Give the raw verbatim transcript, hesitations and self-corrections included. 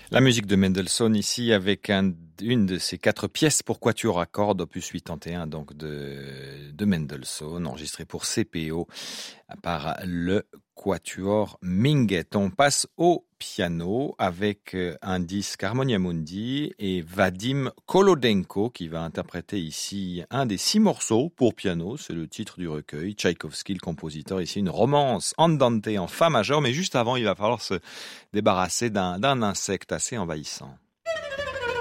La musique de Mendelssohn ici avec un, une de ses quatre pièces pour quatuor à cordes, opus quatre-vingt-et un donc de, de Mendelssohn, enregistré pour C P O par le quatuor Minguet. On passe au piano avec un disque Harmonia Mundi et Vadim Kolodenko qui va interpréter ici un des six morceaux pour piano, c'est le titre du recueil. Tchaïkovski, le compositeur, ici une romance andante en fa majeur, mais juste avant il va falloir se débarrasser d'un, d'un insecte assez envahissant.